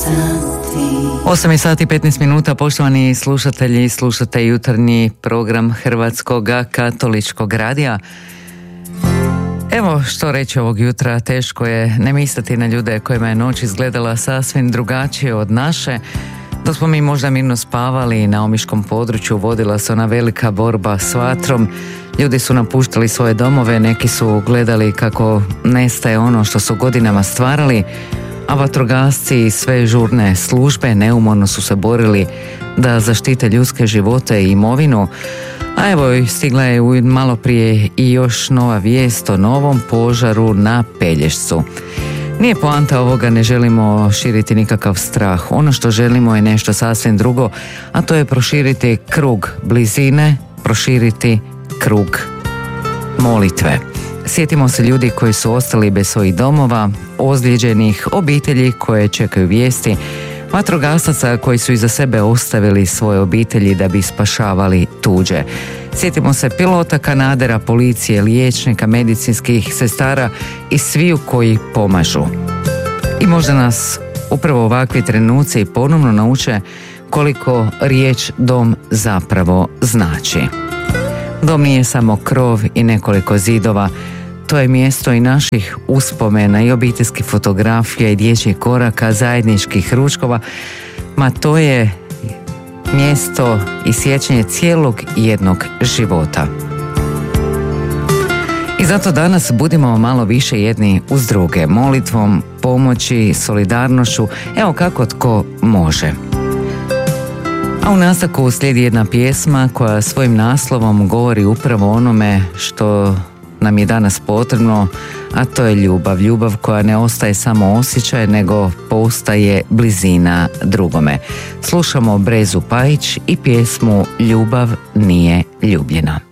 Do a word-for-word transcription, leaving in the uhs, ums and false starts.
osam sati i petnaest minuta, poštovani slušatelji, slušate jutarnji program Hrvatskog katoličkog radija. Evo što reći ovog jutra, teško je ne misliti na ljude kojima je noć izgledala sasvim drugačije od naše. Dok smo mi možda mirno spavali, na omiškom području vodila se ona velika borba s vatrom. Ljudi su napuštali svoje domove, neki su gledali kako nestaje ono što su godinama stvarali, a vatrogasci i sve žurne službe neumorno su se borili da zaštite ljudske živote i imovinu. A evo, stigla je malo prije i još nova vijest o novom požaru na Pelješcu. Nije poanta ovoga, ne želimo širiti nikakav strah. Ono što želimo je nešto sasvim drugo, a to je proširiti krug blizine, proširiti krug molitve. Sjetimo se ljudi koji su ostali bez svojih domova, ozlijeđenih, obitelji koje čekaju vijesti, vatrogasaca koji su iza sebe ostavili svoje obitelji da bi spašavali tuđe. Sjetimo se pilota kanadera, policije, liječnika, medicinskih sestara i sviju koji pomažu. I možda nas upravo ovakvi trenuci ponovno nauče koliko riječ dom zapravo znači. Dom nije samo krov i nekoliko zidova, to je mjesto i naših uspomena i obiteljskih fotografija i dječjih koraka, zajedničkih ručkova, ma to je mjesto i sjećanje cijelog jednog života. I zato danas budimo malo više jedni uz druge, molitvom, pomoći, solidarnošću, evo kako tko može. A u nastavku slijedi jedna pjesma koja svojim naslovom govori upravo onome što nam je danas potrebno, a to je ljubav. Ljubav koja ne ostaje samo osjećaj, nego postaje blizina drugome. Slušamo Brezu Pajić i pjesmu Ljubav nije ljubljena.